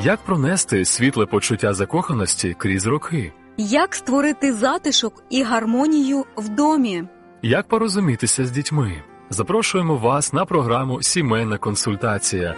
Як пронести світле почуття закоханості крізь роки? Як створити затишок і гармонію в домі? Як порозумітися з дітьми? Запрошуємо вас на програму «Сімейна консультація».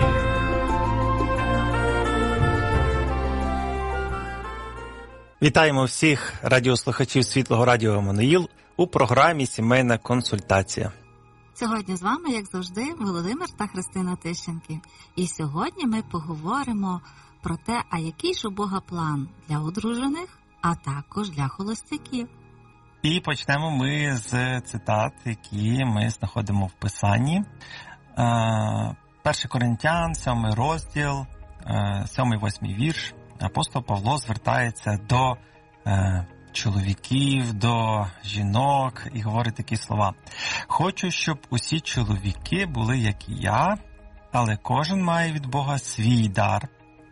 Вітаємо всіх радіослухачів Світлого радіо Еммануїл у програмі «Сімейна консультація». Сьогодні з вами, як завжди, Володимир та Христина Тищенки. І сьогодні ми поговоримо про те, а який ж у Бога план для одружених, а також для холостяків. І почнемо ми з цитат, які ми знаходимо в Писанні. 1 Коринтян, 7 розділ, 7-8 вірш. Апостол Павло звертається до чоловіків, до жінок і говорить такі слова. «Хочу, щоб усі чоловіки були, як і я, але кожен має від Бога свій дар.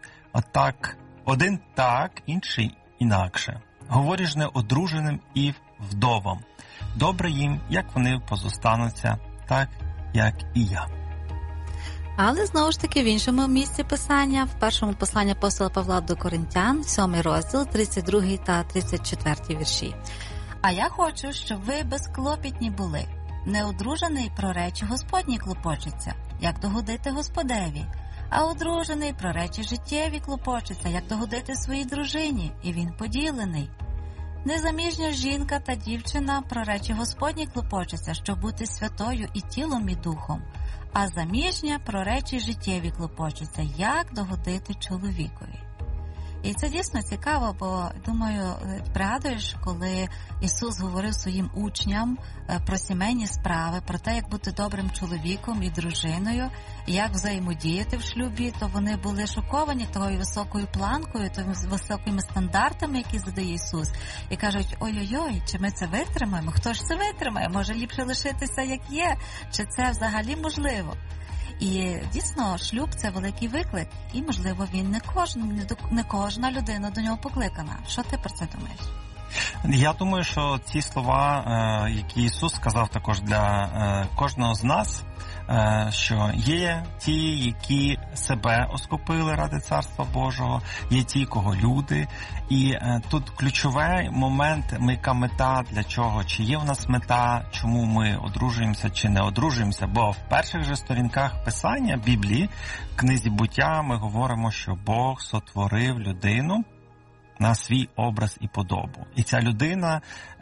Отак, один так, інший інакше. Говорю ж неодруженим і вдовам. Добре їм, як вони позостануться, так, як і я». Але, знову ж таки, в іншому місці Писання, в першому посланні апостола Павла до Коринтян, 7 розділ, 32 та 34 вірші. «А я хочу, щоб ви безклопітні були. Неодружений про речі Господні клопочеться, як догодити Господеві, а одружений про речі життєві клопочеться, як догодити своїй дружині, і він поділений. Незаміжня жінка та дівчина про речі Господні клопочеться, щоб бути святою і тілом, і духом, а заміжня про речі життєві клопочеться, як догодити чоловікові». І це дійсно цікаво, бо, думаю, пригадуєш, коли Ісус говорив своїм учням про сімейні справи, про те, як бути добрим чоловіком і дружиною, як взаємодіяти в шлюбі, то вони були шоковані тою високою планкою, тими високими стандартами, які задає Ісус. І кажуть, ой-ой-ой, чи ми це витримаємо? Хто ж це витримає? Може ліпше лишитися, як є? Чи це взагалі можливо? І дійсно, шлюб – це великий виклик, і, можливо, він не кожна людина до нього покликана. Що ти про це думаєш? Я думаю, що ці слова, які Ісус сказав також для кожного з нас, що є ті, які себе оскупили ради Царства Божого, є ті, кого люди. І тут ключовий момент, яка мета для чого, чи є в нас мета, чому ми одружуємося чи не одружуємося. Бо в перших же сторінках Писання, Біблії, в книзі «Буття» ми говоримо, що Бог сотворив людину на свій образ і подобу. І ця людина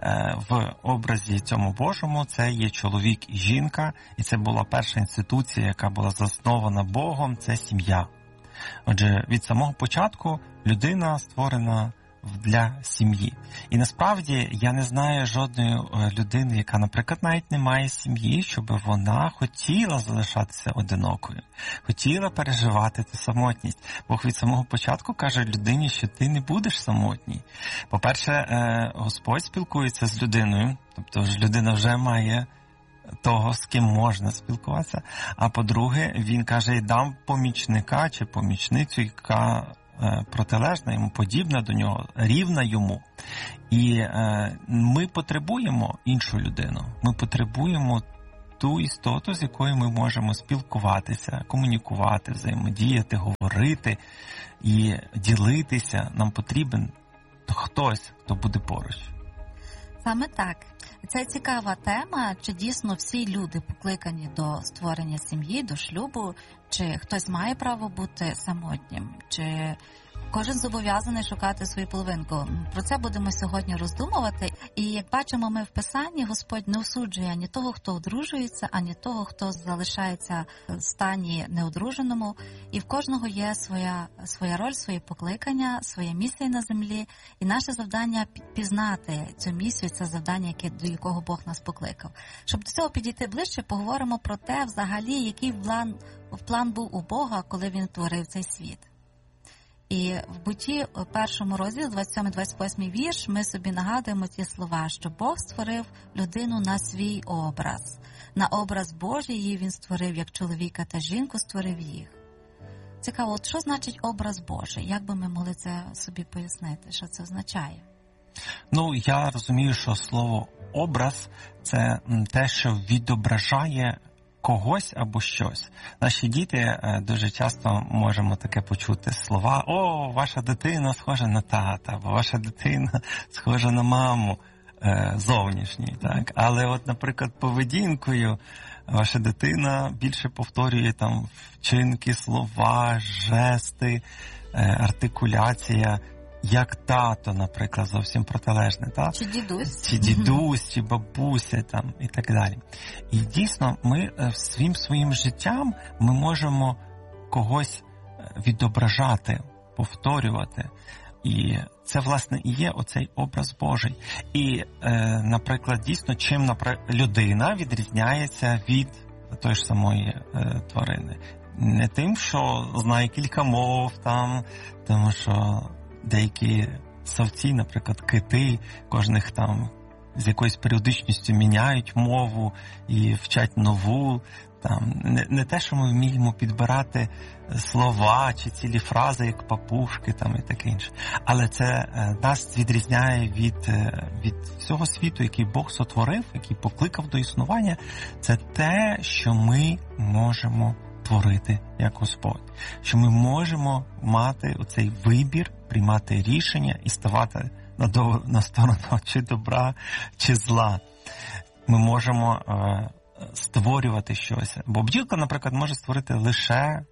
в образі цьому Божому, це є чоловік і жінка, і це була перша інституція, яка була заснована Богом, це сім'я. Отже, від самого початку людина створена для сім'ї. І насправді я не знаю жодної людини, яка, наприклад, навіть не має сім'ї, щоб вона хотіла залишатися одинокою, хотіла переживати цю самотність. Бог від самого початку каже людині, що ти не будеш самотній. По-перше, Господь спілкується з людиною, тобто людина вже має того, з ким можна спілкуватися. А по-друге, він каже, дам помічника чи помічницю, яка протилежна йому, подібна до нього, рівна йому. І ми потребуємо іншу людину. Ми потребуємо ту істоту, з якою ми можемо спілкуватися, комунікувати, взаємодіяти, говорити і ділитися. Нам потрібен хтось, хто буде поруч. Саме так. Це цікава тема, чи дійсно всі люди покликані до створення сім'ї, до шлюбу, чи хтось має право бути самотнім, чи кожен зобов'язаний шукати свою половинку. Про це будемо сьогодні роздумувати. І як бачимо ми в Писанні, Господь не осуджує ані того, хто одружується, ані того, хто залишається в стані неодруженому. І в кожного є своя роль, своє покликання, своя місія на землі. І наше завдання пізнати цю місію, це завдання, до якого Бог нас покликав. Щоб до цього підійти ближче, поговоримо про те, взагалі, який план був у Бога, коли Він творив цей світ. І в Бутті, у першому розділі, 27-28 вірш, ми собі нагадуємо ті слова, що Бог створив людину на свій образ. На образ Божий її Він створив, як чоловіка та жінку створив їх. Цікаво, от що значить образ Божий? Як би ми могли це собі пояснити, що це означає? Я розумію, що слово «образ» – це те, що відображає когось або щось. Наші діти дуже часто можемо таке почути слова: «О, ваша дитина схожа на тата», або «Ваша дитина схожа на маму», зовнішній, так? Але от, наприклад, поведінкою ваша дитина більше повторює там вчинки, слова, жести, артикуляція, як тато, наприклад, зовсім протилежне, так? Чи дідусь. Чи дідусь, чи бабуся, там, і так далі. І дійсно, ми своїм життям ми можемо когось відображати, повторювати. І це, власне, і є оцей образ Божий. І, наприклад, дійсно, чим людина відрізняється від тої ж самої тварини. Не тим, що знає кілька мов, там, тому що деякі савці, наприклад, кити, кожних там з якоюсь періодичністю міняють мову і вчать нову. Там не те, що ми вміємо підбирати слова чи цілі фрази, як папушки, там і таке інше. Але це нас відрізняє від всього світу, який Бог сотворив, який покликав до існування. Це те, що ми можемо творити як Господь. Що ми можемо мати оцей вибір, приймати рішення і ставати на сторону чи добра, чи зла. Ми можемо створювати щось. Бо бджілка, наприклад, може створити лише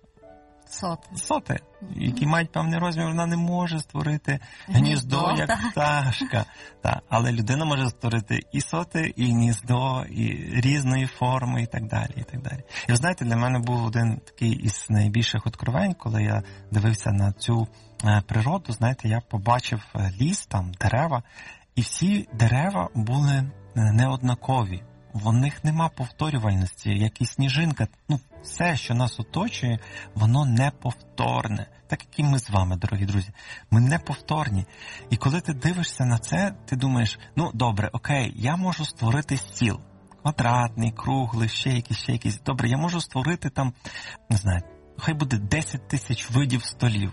соти, які мають певний розмір. Вона не може створити гніздо, як пташка. Але людина може створити і соти, і гніздо, і різної форми, і так далі, і так далі. І ви знаєте, для мене був один такий із найбільших откровень, коли я дивився на цю природу. Знаєте, я побачив ліс, там дерева, і всі дерева були неоднакові. В них нема повторювальності, як і сніжинка. Все, що нас оточує, воно неповторне. Так, як і ми з вами, дорогі друзі. Ми неповторні. І коли ти дивишся на це, ти думаєш, добре, окей, я можу створити стіл. Квадратний, круглий, ще якийсь. Добре, я можу створити там, не знаю, хай буде 10 тисяч видів столів.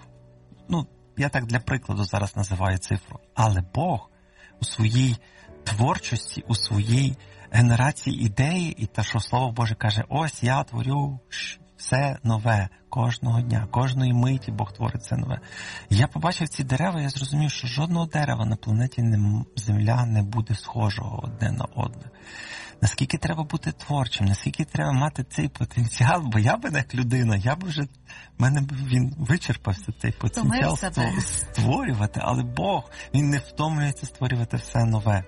Я так для прикладу зараз називаю цифру. Але Бог у своїй творчості, у своїй генерації ідеї, і те, що Слово Боже каже, ось я творю все нове кожного дня, кожної миті Бог творить все нове. Я побачив ці дерева, я зрозумів, що жодного дерева на планеті Земля не буде схожого одне на одне. Наскільки треба бути творчим, наскільки треба мати цей потенціал, бо я би як людина, в мене б він вичерпався, цей потенціал створювати, але Бог, він не втомлюється створювати все нове.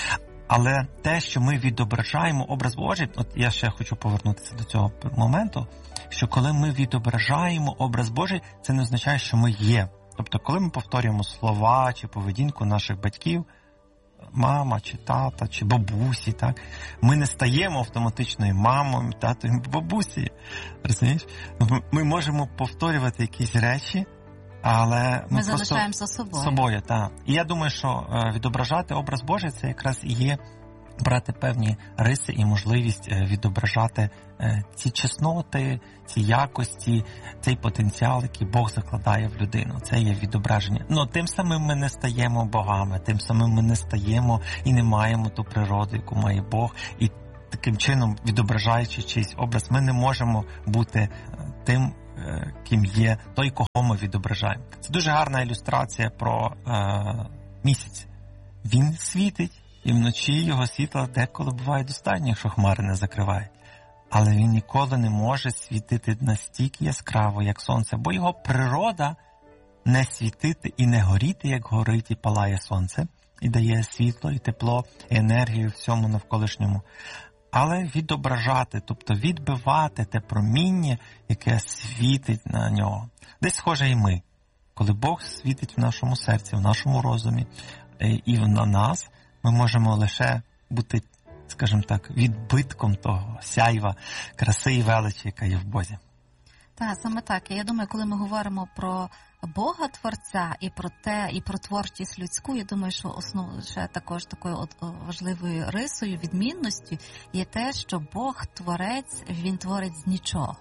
Але те, що ми відображаємо образ Божий, от я ще хочу повернутися до цього моменту, що коли ми відображаємо образ Божий, це не означає, що ми є. Тобто, коли ми повторюємо слова чи поведінку наших батьків, мама, чи тата, чи бабусі, так, ми не стаємо автоматичною мамою, татою, бабусі. Розумієш? Ми можемо повторювати якісь речі, але ми залишаємося собою. Так. І я думаю, що відображати образ Божий, це якраз і є брати певні риси і можливість відображати ці чесноти, ці якості, цей потенціал, який Бог закладає в людину. Це є відображення. Тим самим ми не стаємо богами, тим самим ми не стаємо і не маємо ту природу, яку має Бог. І таким чином, відображаючи чийсь образ, ми не можемо бути тим, ким є той, кого ми відображаємо. Це дуже гарна ілюстрація про місяць. Він світить, і вночі його світла деколи буває достатньо, якщо хмари не закривають. Але він ніколи не може світити настільки яскраво, як сонце, бо його природа не світити і не горіти, як горить і палає сонце, і дає світло, і тепло, і енергію всьому навколишньому. Але відображати, тобто відбивати те проміння, яке світить на нього. Десь схоже і ми. Коли Бог світить в нашому серці, в нашому розумі і на нас, ми можемо лише бути, скажімо так, відбитком того сяйва, краси і величі, яка є в Бозі. Так, саме так. Я думаю, коли ми говоримо про Бога Творця і про те, і про творчість людську, я думаю, що ще також такою важливою рисою, відмінністю є те, що Бог Творець, він творить з нічого.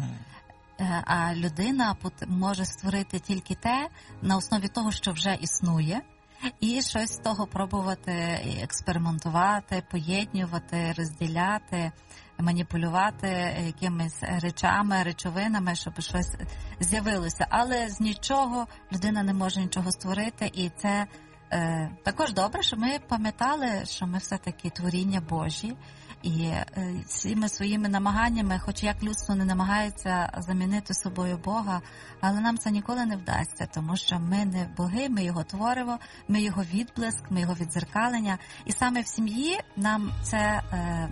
А людина може створити тільки те на основі того, що вже існує, і щось з того пробувати експериментувати, поєднувати, розділяти, маніпулювати якимись речами, речовинами, щоб щось з'явилося. Але з нічого людина не може нічого створити, і це також добре, що ми пам'ятали, що ми все-таки творіння Божі, і всіми своїми намаганнями, хоч як людство не намагається замінити собою Бога, але нам це ніколи не вдасться, тому що ми не боги, ми його творимо, ми його відблиск, ми його віддзеркалення, і саме в сім'ї нам це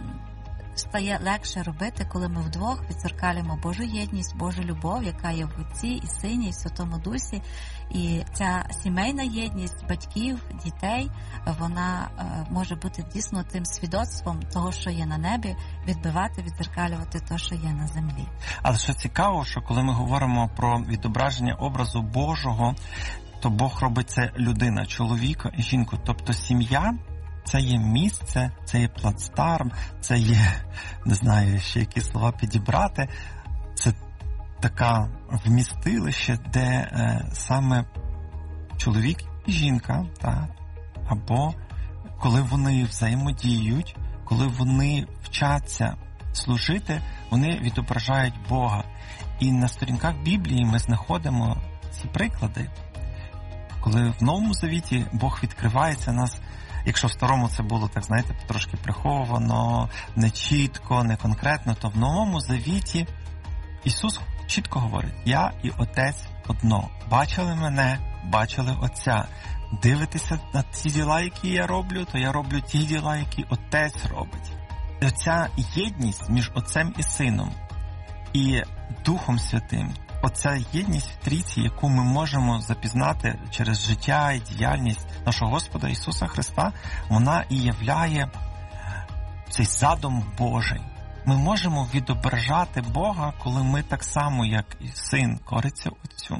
стає легше робити, коли ми вдвох віддзеркалюємо Божу єдність, Божу любов, яка є в Отці і Сині, і Святому Дусі. І ця сімейна єдність батьків, дітей, вона може бути дійсно тим свідоцтвом того, що є на небі, відбивати, віддзеркалювати те, що є на землі. Але що цікаво, що коли ми говоримо про відображення образу Божого, то Бог робить це людина, чоловіка і жінку. Тобто сім'я – це є місце, це є плацдарм, це є, не знаю, ще які слова підібрати, це така вмістилище, де саме чоловік і жінка, так, або коли вони взаємодіють, коли вони вчаться служити, вони відображають Бога. І на сторінках Біблії ми знаходимо ці приклади, коли в Новому Завіті Бог відкривається нас. Якщо в Старому це було, так знаєте, трошки приховано, не чітко, не конкретно, то в Новому Завіті Ісус чітко говорить: «Я і Отець одно. Бачили мене, бачили Отця. Дивитеся на ті діла, які я роблю, то я роблю ті діла, які Отець робить». І оця єдність між Отцем і Сином і Духом Святим, оця єдність в трійці, яку ми можемо запізнати через життя і діяльність нашого Господа Ісуса Христа, вона і являє цей задум Божий. Ми можемо відображати Бога, коли ми так само, як і Син, кориться Отцю,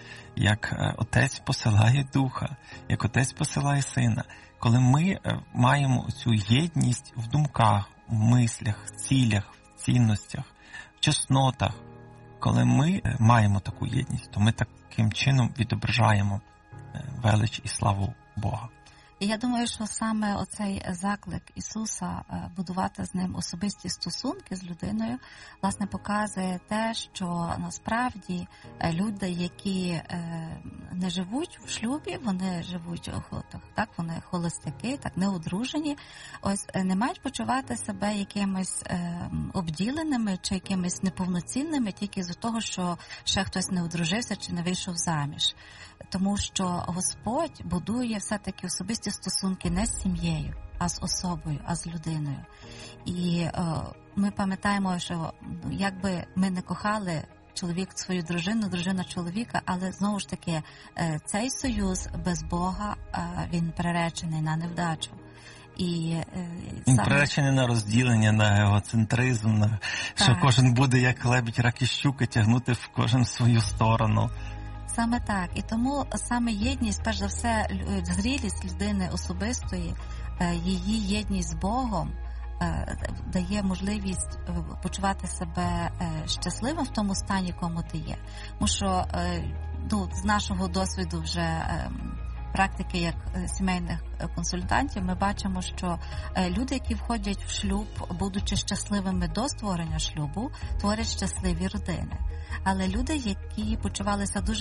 як Отець посилає Духа, як Отець посилає Сина. Коли ми маємо цю єдність в думках, в мислях, в цілях, в цінностях, в чеснотах, коли ми маємо таку єдність, то ми таким чином відображаємо велич і славу Бога. І я думаю, що саме оцей заклик Ісуса будувати з ним особисті стосунки з людиною, власне, показує те, що насправді люди, які не живуть в шлюбі, вони живуть, так, вони холостяки, так, неодружені, ось не мають почувати себе якимись обділеними чи якимись неповноцінними тільки з-за того, що ще хтось не одружився чи не вийшов заміж. Тому що Господь будує все-таки особисті стосунки не з сім'єю, а з особою, а з людиною. І ми пам'ятаємо, що якби ми не кохали чоловік свою дружину, дружина чоловіка, але знову ж таки цей союз без Бога, він приречений на невдачу. Він приречений на розділення, на егоцентризм, що кожен буде як лебідь, рак і щука тягнути в кожен свою сторону. Саме так. І тому саме єдність, перш за все, зрілість людини особистої, її єдність з Богом дає можливість почувати себе щасливим в тому стані, кому ти є. Тому що з нашого досвіду вже практики як сімейних консультантів, ми бачимо, що люди, які входять в шлюб, будучи щасливими до створення шлюбу, творять щасливі родини. Але люди, які почувалися дуже